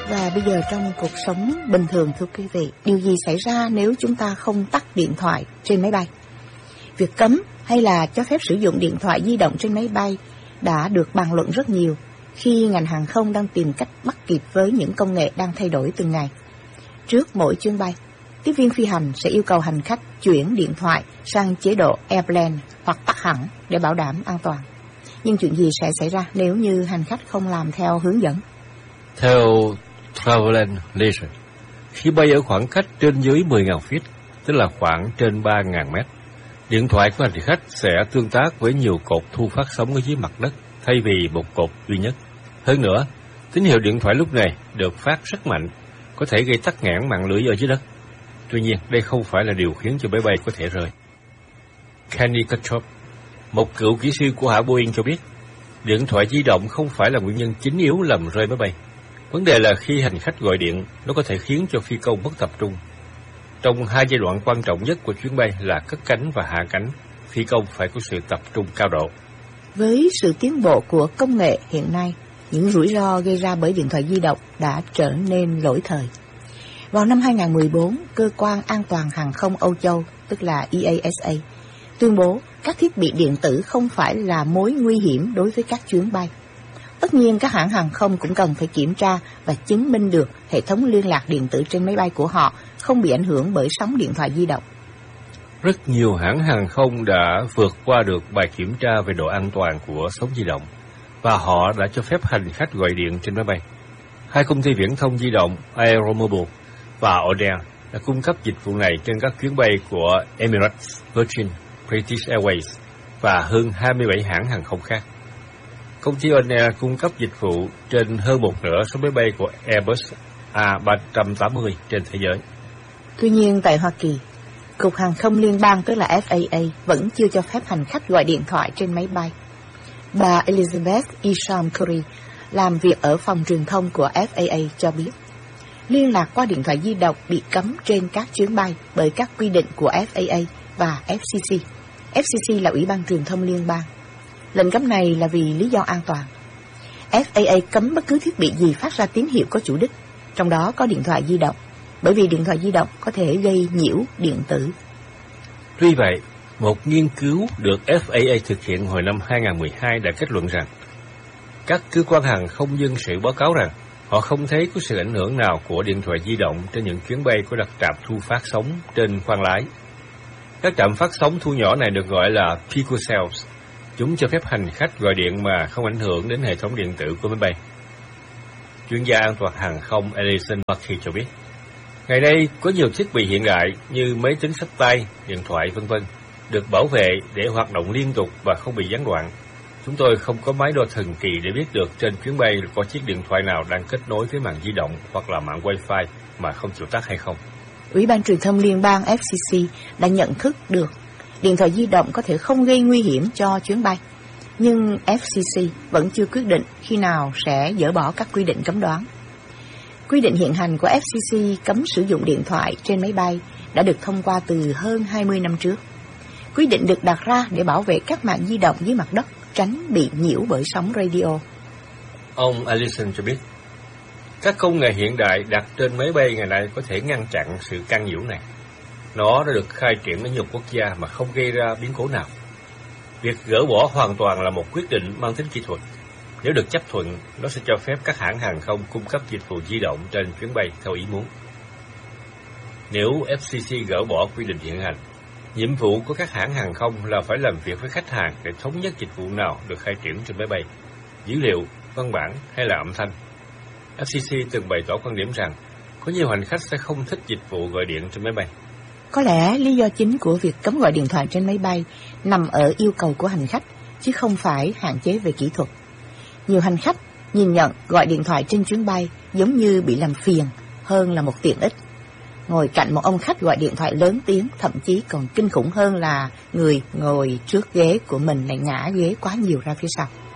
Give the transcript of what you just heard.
Và bây giờ trong cuộc sống bình thường, thưa quý vị, điều gì xảy ra nếu chúng ta không tắt điện thoại trên máy bay? Việc cấm hay là cho phép sử dụng điện thoại di động trên máy bay đã được bàn luận rất nhiều khi ngành hàng không đang tìm cách bắt kịp với những công nghệ đang thay đổi từng ngày. Trước mỗi chuyến bay, tiếp viên phi hành sẽ yêu cầu hành khách chuyển điện thoại sang chế độ Airplane hoặc tắt hẳn để bảo đảm an toàn. Nhưng chuyện gì sẽ xảy ra nếu như hành khách không làm theo hướng dẫn? Theo Travel and Leisure, khi bay ở khoảng cách trên dưới 10.000 feet, tức là khoảng trên 3.000 mét, điện thoại của hành khách sẽ tương tác với nhiều cột thu phát sóng ở dưới mặt đất thay vì một cột duy nhất. Hơn nữa, tín hiệu điện thoại lúc này được phát rất mạnh, có thể gây tắc nghẽn mạng lưới ở dưới đất. Tuy nhiên, đây không phải là điều khiến cho máy bay có thể rơi. Kenny Kutchop, một cựu kỹ sư của hãng Boeing cho biết, điện thoại di động không phải là nguyên nhân chính yếu làm rơi máy bay. Vấn đề là khi hành khách gọi điện, nó có thể khiến cho phi công mất tập trung. Trong hai giai đoạn quan trọng nhất của chuyến bay là cất cánh và hạ cánh, phi công phải có sự tập trung cao độ. Với sự tiến bộ của công nghệ hiện nay, những rủi ro gây ra bởi điện thoại di động đã trở nên lỗi thời. Vào năm 2014, Cơ quan An toàn Hàng không Âu Châu, tức là EASA, tuyên bố các thiết bị điện tử không phải là mối nguy hiểm đối với các chuyến bay. Tất nhiên, các hãng hàng không cũng cần phải kiểm tra và chứng minh được hệ thống liên lạc điện tử trên máy bay của họ không bị ảnh hưởng bởi sóng điện thoại di động. Rất nhiều hãng hàng không đã vượt qua được bài kiểm tra về độ an toàn của sóng di động, và họ đã cho phép hành khách gọi điện trên máy bay. Hai công ty viễn thông di động Aeromobile và Oden đã cung cấp dịch vụ này trên các chuyến bay của Emirates, Virgin, British Airways và hơn 27 hãng hàng không khác. Công ty Oden cung cấp dịch vụ trên hơn một nửa số máy bay của Airbus A380 trên thế giới. Tuy nhiên, tại Hoa Kỳ, Cục Hàng không Liên bang, tức là FAA, vẫn chưa cho phép hành khách gọi điện thoại trên máy bay. Bà Elizabeth Isham Curry, làm việc ở phòng truyền thông của FAA, cho biết liên lạc qua điện thoại di động bị cấm trên các chuyến bay bởi các quy định của FAA và FCC. FCC là Ủy ban Truyền thông Liên bang. Lệnh cấm này là vì lý do an toàn. FAA cấm bất cứ thiết bị gì phát ra tín hiệu có chủ đích, trong đó có điện thoại di động, bởi vì điện thoại di động có thể gây nhiễu điện tử. Tuy vậy, một nghiên cứu được FAA thực hiện hồi năm 2012 đã kết luận rằng các cơ quan hàng không dân sự báo cáo rằng họ không thấy có sự ảnh hưởng nào của điện thoại di động trên những chuyến bay có đặt trạm thu phát sóng trên khoang lái. Các trạm phát sóng thu nhỏ này được gọi là picocells. Chúng cho phép hành khách gọi điện mà không ảnh hưởng đến hệ thống điện tử của máy bay. Chuyên gia an toàn hàng không Alison Bucky cho biết, ngày nay có nhiều thiết bị hiện đại như máy tính xách tay, điện thoại v.v. được bảo vệ để hoạt động liên tục và không bị gián đoạn. Chúng tôi không có máy đo thần kỳ để biết được trên chuyến bay có chiếc điện thoại nào đang kết nối với mạng di động hoặc là mạng Wi-Fi mà không chịu tắt hay không. Ủy ban Truyền thông Liên bang FCC đã nhận thức được điện thoại di động có thể không gây nguy hiểm cho chuyến bay, nhưng FCC vẫn chưa quyết định khi nào sẽ dỡ bỏ các quy định cấm đoán. Quy định hiện hành của FCC cấm sử dụng điện thoại trên máy bay đã được thông qua từ hơn 20 năm trước. Quy định được đặt ra để bảo vệ các mạng di động dưới mặt đất tránh bị nhiễu bởi sóng radio. Ông Allison cho biết, các công nghệ hiện đại đặt trên máy bay ngày nay có thể ngăn chặn sự can nhiễu này. Nó đã được khai triển ở nhiều quốc gia mà không gây ra biến cố nào. Việc gỡ bỏ hoàn toàn là một quyết định mang tính kỹ thuật. Nếu được chấp thuận, nó sẽ cho phép các hãng hàng không cung cấp dịch vụ di động trên chuyến bay theo ý muốn. Nếu FCC gỡ bỏ quy định hiện hành, nhiệm vụ của các hãng hàng không là phải làm việc với khách hàng để thống nhất dịch vụ nào được khai triển trên máy bay, dữ liệu, văn bản hay là âm thanh. FCC từng bày tỏ quan điểm rằng có nhiều hành khách sẽ không thích dịch vụ gọi điện trên máy bay. Có lẽ lý do chính của việc cấm gọi điện thoại trên máy bay nằm ở yêu cầu của hành khách, chứ không phải hạn chế về kỹ thuật. Nhiều hành khách nhìn nhận gọi điện thoại trên chuyến bay giống như bị làm phiền hơn là một tiện ích. Ngồi cạnh một ông khách gọi điện thoại lớn tiếng thậm chí còn kinh khủng hơn là người ngồi trước ghế của mình lại ngã ghế quá nhiều ra phía sau.